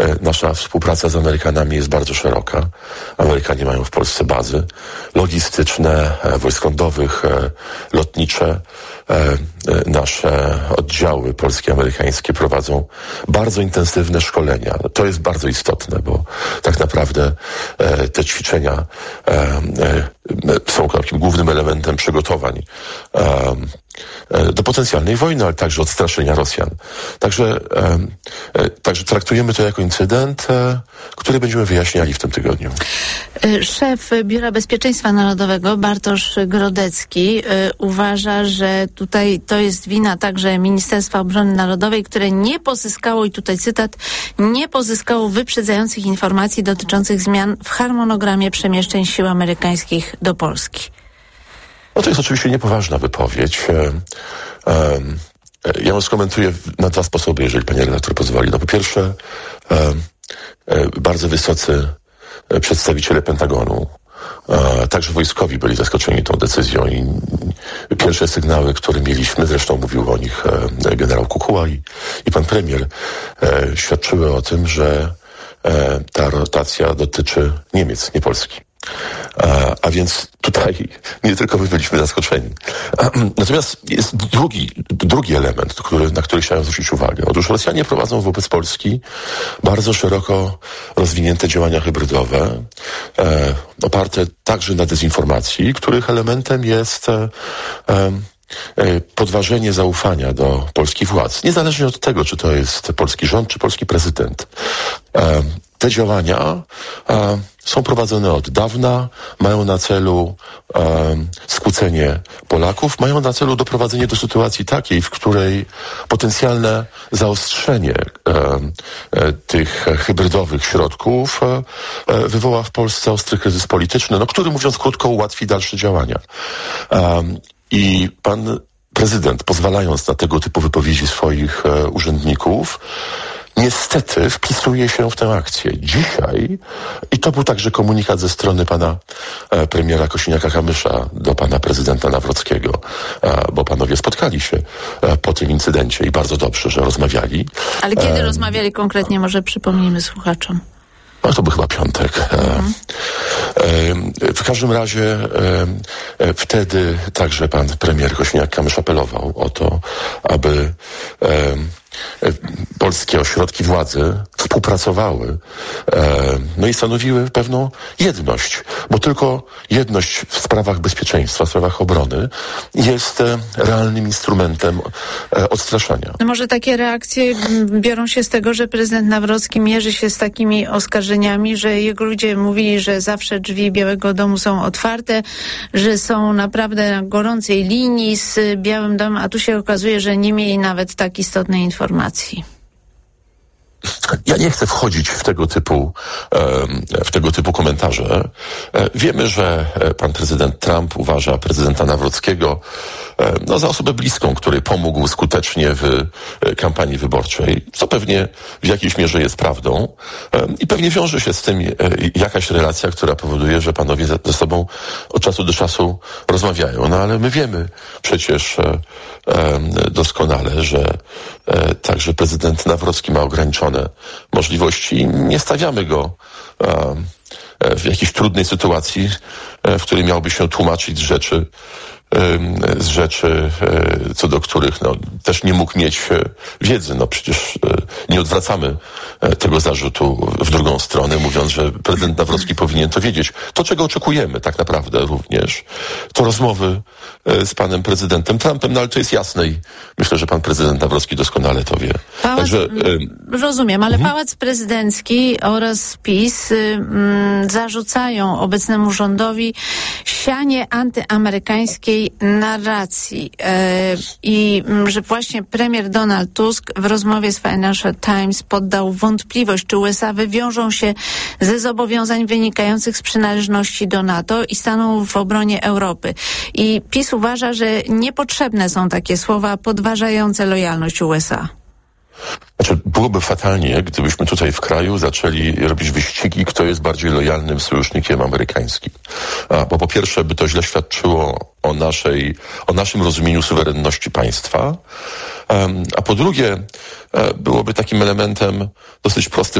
nasza współpraca z Amerykanami jest bardzo szeroka. Amerykanie mają w Polsce bazy logistyczne, wojsk lądowych, lotnicze. Nasze oddziały polskie, amerykańskie prowadzą bardzo intensywne szkolenia. To jest bardzo istotne, bo tak naprawdę te ćwiczenia są takim głównym elementem przygotowań do potencjalnej wojny, ale także odstraszenia Rosjan. Także traktujemy to jako incydent, który będziemy wyjaśniali w tym tygodniu. Szef Biura Bezpieczeństwa Narodowego Bartosz Grodecki uważa, że tutaj to jest wina także Ministerstwa Obrony Narodowej, które nie pozyskało, i tutaj cytat, nie pozyskało wyprzedzających informacji dotyczących zmian w harmonogramie przemieszczeń sił amerykańskich do Polski. No to jest oczywiście niepoważna wypowiedź. Ja ją skomentuję na dwa sposoby, jeżeli pani redaktor pozwoli. No po pierwsze, bardzo wysocy przedstawiciele Pentagonu, także wojskowi, byli zaskoczeni tą decyzją i pierwsze sygnały, które mieliśmy, zresztą mówił o nich generał Kukuła i pan premier, świadczyły o tym, że ta rotacja dotyczy Niemiec, nie Polski. A więc tutaj nie tylko my byliśmy zaskoczeni. Natomiast jest drugi element, na który chciałem zwrócić uwagę. Otóż Rosjanie prowadzą wobec Polski bardzo szeroko rozwinięte działania hybrydowe, oparte także na dezinformacji, których elementem jest podważenie zaufania do polskich władz. Niezależnie od tego, czy to jest polski rząd, czy polski prezydent. Te działania są prowadzone od dawna, mają na celu skłócenie Polaków, mają na celu doprowadzenie do sytuacji takiej, w której potencjalne zaostrzenie tych hybrydowych środków wywoła w Polsce ostry kryzys polityczny, który, mówiąc krótko, ułatwi dalsze działania. I pan prezydent, pozwalając na tego typu wypowiedzi swoich urzędników, niestety wpisuje się w tę akcję. Dzisiaj, i to był także komunikat ze strony pana premiera Kosiniaka-Kamysza do pana prezydenta Nawrockiego, bo panowie spotkali się po tym incydencie i bardzo dobrze, że rozmawiali. Ale kiedy rozmawiali konkretnie, może przypomnijmy słuchaczom. No to był chyba piątek. W każdym razie wtedy także pan premier Kosiniak-Kamysz apelował o to, aby polskie ośrodki władzy współpracowały i stanowiły pewną jedność, bo tylko jedność w sprawach bezpieczeństwa, w sprawach obrony jest realnym instrumentem odstraszania. Może takie reakcje biorą się z tego, że prezydent Nawrocki mierzy się z takimi oskarżeniami, że jego ludzie mówili, że zawsze drzwi Białego Domu są otwarte, że są naprawdę na gorącej linii z Białym Domem, a tu się okazuje, że nie mieli nawet tak istotnej informacji. Ja nie chcę wchodzić w tego typu komentarze. Wiemy, że pan prezydent Trump uważa prezydenta Nawrockiego za osobę bliską, której pomógł skutecznie w kampanii wyborczej, co pewnie w jakiejś mierze jest prawdą i pewnie wiąże się z tym jakaś relacja, która powoduje, że panowie ze sobą od czasu do czasu rozmawiają. Ale my wiemy przecież doskonale, że także prezydent Nawrocki ma ograniczone możliwości i nie stawiamy go w jakiejś trudnej sytuacji, w której miałby się tłumaczyć z rzeczy, co do których też nie mógł mieć wiedzy. Przecież nie odwracamy tego zarzutu w drugą stronę, mówiąc, że prezydent Nawrocki powinien to wiedzieć. To, czego oczekujemy tak naprawdę również, to rozmowy z panem prezydentem Trumpem, ale to jest jasne i myślę, że pan prezydent Nawrocki doskonale to wie. Rozumiem, ale Pałac Prezydencki oraz PiS zarzucają obecnemu rządowi sianie antyamerykańskiej narracji i że właśnie premier Donald Tusk w rozmowie z Financial Times poddał wątpliwość, czy USA wywiążą się ze zobowiązań wynikających z przynależności do NATO i staną w obronie Europy. I PiS uważa, że niepotrzebne są takie słowa podważające lojalność USA. Byłoby fatalnie, gdybyśmy tutaj w kraju zaczęli robić wyścigi, kto jest bardziej lojalnym sojusznikiem amerykańskim. Bo po pierwsze by to źle świadczyło o naszym rozumieniu suwerenności państwa, a po drugie byłoby takim elementem dosyć prostych